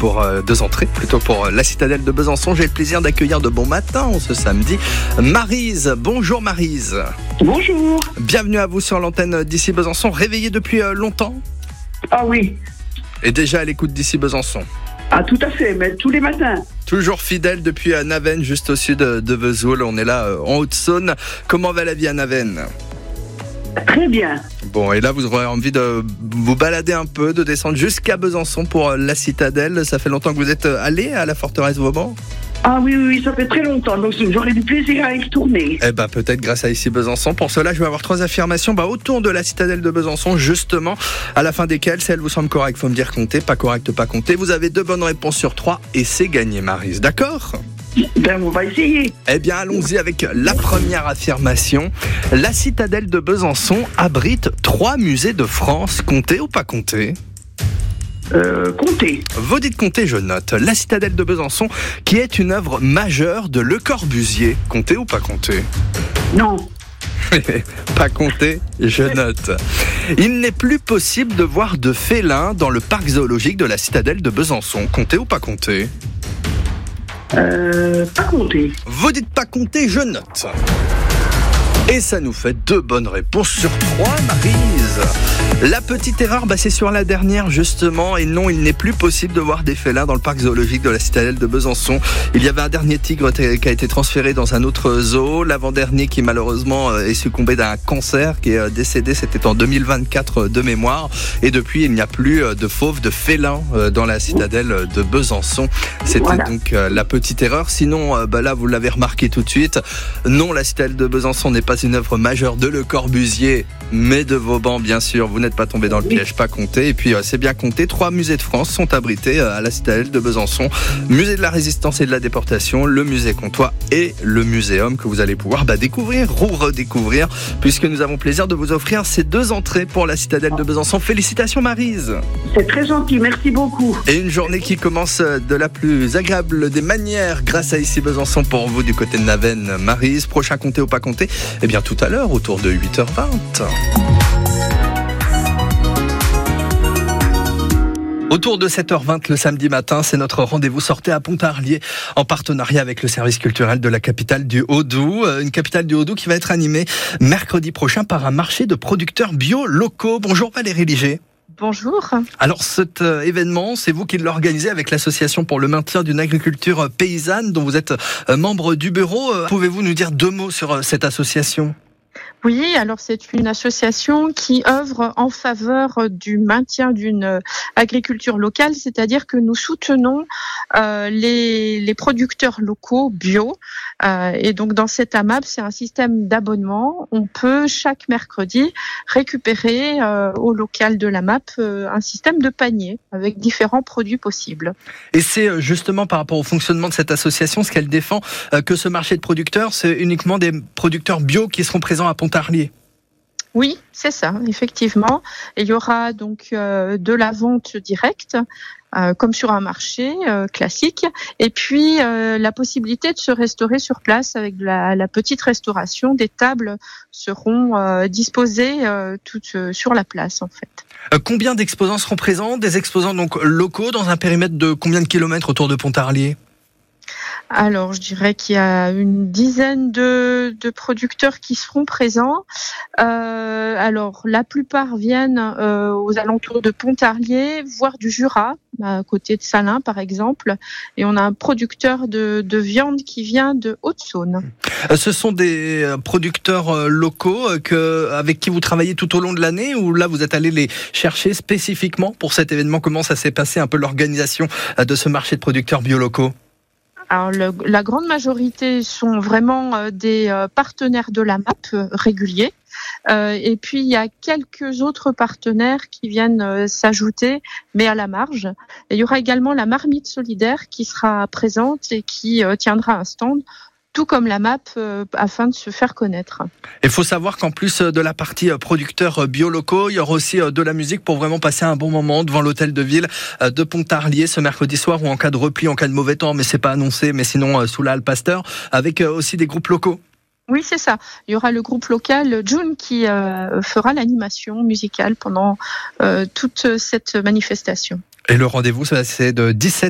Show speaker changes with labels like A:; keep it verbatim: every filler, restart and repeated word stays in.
A: pour euh, deux entrées, plutôt pour euh, la citadelle de Besançon. J'ai le plaisir d'accueillir de bon matin ce samedi Maryse. Bonjour Maryse.
B: Bonjour.
A: Bienvenue à vous sur l'antenne d'Ici Besançon. Réveillée depuis euh, longtemps?
B: Ah oui.
A: Et déjà à l'écoute d'Ici Besançon?
B: Ah tout à fait, mais tous les matins.
A: Toujours fidèle depuis euh, Navennes, juste au sud de, de Vesoul. On est là euh, en Haute-Saône. Comment va la vie à Navennes?
B: Très bien.
A: Bon, et là, vous aurez envie de vous balader un peu, de descendre jusqu'à Besançon pour la citadelle. Ça fait longtemps que vous êtes allé à la forteresse Vauban?
B: Ah oui, oui, oui, ça fait très longtemps, donc j'aurais du plaisir à y retourner.
A: Eh ben, peut-être grâce à Ici Besançon. Pour cela, je vais avoir trois affirmations bah, autour de la citadelle de Besançon, justement, à la fin desquelles, si elles vous semblent correctes, faut me dire compter, pas correctes, pas compter. Vous avez deux bonnes réponses sur trois et c'est gagné, Maryse. D'accord ?
B: Ben, on va essayer.
A: Eh bien, allons-y avec la première affirmation. La citadelle de Besançon abrite trois musées de France. Comptez ou pas comptez ?
B: Euh, comptez.
A: Vous dites compter, je note. La citadelle de Besançon, qui est une œuvre majeure de Le Corbusier. Comptez ou pas compter ?
B: Non.
A: Pas compter, je note. Il n'est plus possible de voir de félins dans le parc zoologique de la citadelle de Besançon. Comptez ou pas compter ?
B: Euh, pas compter.
A: Vous dites pas compter, je note. Et ça nous fait deux bonnes réponses sur trois, Maryse. La petite erreur, bah c'est sur la dernière justement. Et non, il n'est plus possible de voir des félins dans le parc zoologique de la citadelle de Besançon. Il y avait un dernier tigre qui a été transféré dans un autre zoo. L'avant-dernier qui malheureusement est succombé d'un cancer, qui est décédé, c'était en deux mille vingt-quatre de mémoire. Et depuis, il n'y a plus de fauves, de félins dans la citadelle de Besançon. C'était voilà. Donc la petite erreur. Sinon, bah là, vous l'avez remarqué tout de suite. Non, la citadelle de Besançon n'est pas une œuvre majeure de Le Corbusier, mais de Vauban, bien sûr. Vous n'êtes pas tombé dans le piège, pas compté. Et puis, c'est bien compté. Trois musées de France sont abrités à la citadelle de Besançon. Musée de la Résistance et de la Déportation, le musée Comtois et le muséum que vous allez pouvoir bah, découvrir ou redécouvrir, puisque nous avons plaisir de vous offrir ces deux entrées pour la citadelle de Besançon. Félicitations, Maryse.
B: C'est très gentil, merci beaucoup.
A: Et une journée qui commence de la plus agréable des manières grâce à Ici Besançon pour vous du côté de Navennes, Maryse. Prochain compté ou pas compté, eh bien tout à l'heure, autour de huit heures vingt. Autour de sept heures vingt le samedi matin, c'est notre rendez-vous Sortez à Pontarlier en partenariat avec le service culturel de la capitale du Haut-Doubs. Une capitale du Haut-Doubs qui va être animée mercredi prochain par un marché de producteurs bio locaux. Bonjour Valérie Liger.
C: Bonjour.
A: Alors cet euh, événement, c'est vous qui l'organisez avec l'association pour le maintien d'une agriculture paysanne dont vous êtes euh, membre du bureau. Euh, pouvez-vous nous dire deux mots sur euh, cette association ?
C: Oui, alors c'est une association qui œuvre en faveur du maintien d'une agriculture locale, c'est-à-dire que nous soutenons euh, les, les producteurs locaux bio. Euh, et donc dans cet AMAP, c'est un système d'abonnement. On peut chaque mercredi récupérer euh, au local de l'AMAP euh, un système de panier avec différents produits possibles.
A: Et c'est justement par rapport au fonctionnement de cette association, ce qu'elle défend, euh, que ce marché de producteurs, c'est uniquement des producteurs bio qui seront présents à Pontarlier.
C: Oui, c'est ça, effectivement. Et il y aura donc euh, de la vente directe, euh, comme sur un marché euh, classique, et puis euh, la possibilité de se restaurer sur place avec de la, la petite restauration. Des tables seront euh, disposées euh, toutes euh, sur la place, en fait.
A: Euh, combien d'exposants seront présents? Des exposants donc locaux dans un périmètre de combien de kilomètres autour de Pontarlier?
C: Alors, je dirais qu'il y a une dizaine de, de producteurs qui seront présents. Euh, alors, la plupart viennent euh, aux alentours de Pontarlier, voire du Jura, à côté de Salins, par exemple. Et on a un producteur de, de viande qui vient de Haute-Saône.
A: Ce sont des producteurs locaux que, avec qui vous travaillez tout au long de l'année, ou là, vous êtes allé les chercher spécifiquement pour cet événement? Comment ça s'est passé, un peu l'organisation de ce marché de producteurs bio-locaux?
C: Alors, le, la grande majorité sont vraiment euh, des euh, partenaires de la MAP euh, réguliers. Euh, et puis, il y a quelques autres partenaires qui viennent euh, s'ajouter, mais à la marge. Et il y aura également la Marmite Solidaire qui sera présente et qui euh, tiendra un stand, tout comme la MAP, euh, afin de se faire connaître.
A: Il faut savoir qu'en plus de la partie producteurs bio locaux, il y aura aussi de la musique pour vraiment passer un bon moment devant l'hôtel de ville de Pontarlier ce mercredi soir, ou en cas de repli, en cas de mauvais temps, mais c'est pas annoncé, mais sinon sous la Halle Pasteur, avec aussi des groupes locaux.
C: Oui, c'est ça. Il y aura le groupe local June qui euh, fera l'animation musicale pendant euh, toute cette manifestation.
A: Et le rendez-vous, c'est de dix-sept